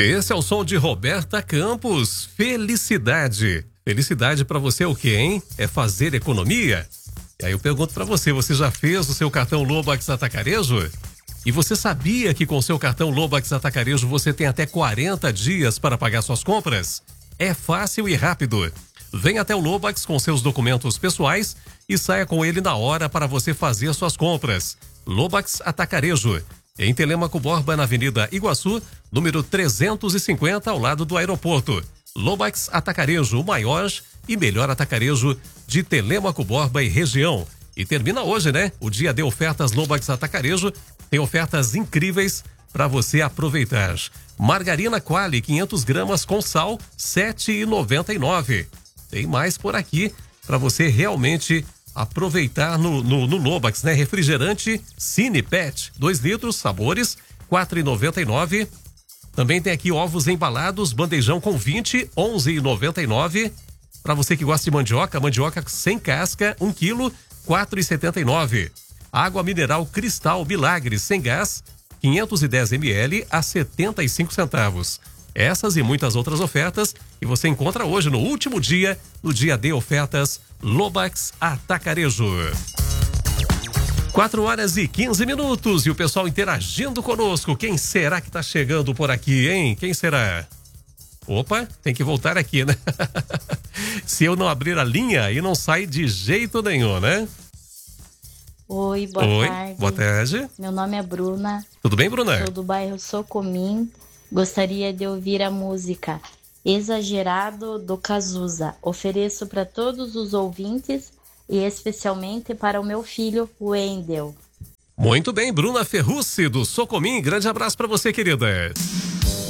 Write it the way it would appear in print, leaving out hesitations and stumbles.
Esse é o som de Roberta Campos. Felicidade. Felicidade pra você é o quê, hein? É fazer economia? E aí eu pergunto pra você, você já fez o seu cartão Lobax Atacarejo? E você sabia que com o seu cartão Lobax Atacarejo você tem até 40 dias para pagar suas compras? É fácil e rápido. Venha até o Lobax com seus documentos pessoais e saia com ele na hora para você fazer suas compras. Lobax Atacarejo, em Telêmaco Borba, na Avenida Iguaçu, número 350, ao lado do aeroporto. Lobax Atacarejo, o maior e melhor atacarejo de Telêmaco Borba e região. E termina hoje, né? O dia de ofertas Lobax Atacarejo tem ofertas incríveis para você aproveitar. Margarina Qualy, 500 gramas com sal, R$ 7,99. Tem mais por aqui para você realmente aproveitar no Lobax, né? Refrigerante Cine Pet, 2 litros, sabores, R$ 4,99. Também tem aqui ovos embalados, bandejão com 20, R$ 11,99. Para você que gosta de mandioca sem casca, 1 quilo, R$ 4,79. Água mineral Cristal Milagre sem gás, 510 ml a 75 centavos. Essas e muitas outras ofertas que você encontra hoje no último dia, no dia de ofertas Lobax Atacarejo. 4h15 e o pessoal interagindo conosco. Quem será que tá chegando por aqui, hein? Quem será? Opa, tem que voltar aqui, né? Se eu não abrir a linha, aí não sai de jeito nenhum, né? Oi, boa tarde. Boa tarde. Meu nome é Bruna. Tudo bem, Bruna? Sou do bairro Socomim. Gostaria de ouvir a música Exagerado do Cazuza. Ofereço para todos os ouvintes e especialmente para o meu filho, Wendel. Muito bem, Bruna Ferrucci do Socomim. Grande abraço para você, querida.